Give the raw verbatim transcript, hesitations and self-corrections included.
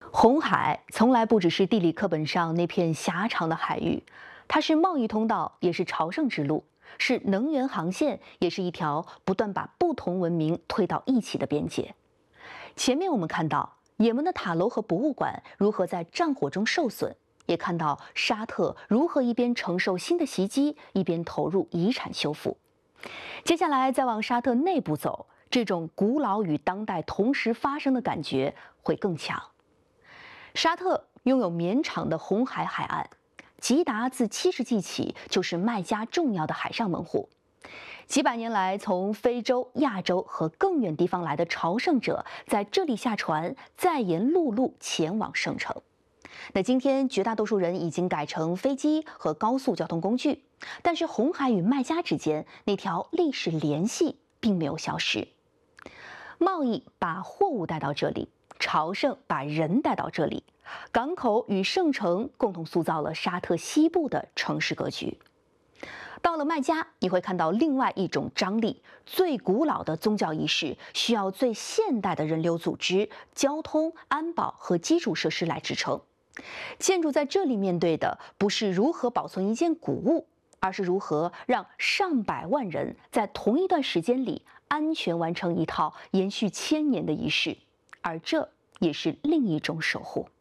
红海从来不只是地理课本上那片狭长的海域，它是贸易通道，也是朝圣之路，是能源航线，也是一条不断把不同文明推到一起的边界。前面我们看到也门的塔楼和博物馆如何在战火中受损，也看到沙特如何一边承受新的袭击，一边投入遗产修复。接下来再往沙特内部走，这种古老与当代同时发生的感觉会更强。沙特拥有绵长的红海海岸，吉达自七世纪起就是麦加重要的海上门户。几百年来，从非洲、亚洲和更远地方来的朝圣者在这里下船，再沿陆路前往圣城。那今天绝大多数人已经改成飞机和高速交通工具，但是红海与麦加之间那条历史联系并没有消失。贸易把货物带到这里，朝圣把人带到这里，港口与圣城共同塑造了沙特西部的城市格局。到了麦加，你会看到另外一种张力，最古老的宗教仪式需要最现代的人流组织、交通、安保和基础设施来支撑。建筑在这里面对的不是如何保存一件古物，而是如何让上百万人在同一段时间里安全完成一套延续千年的仪式，而这也是另一种守护。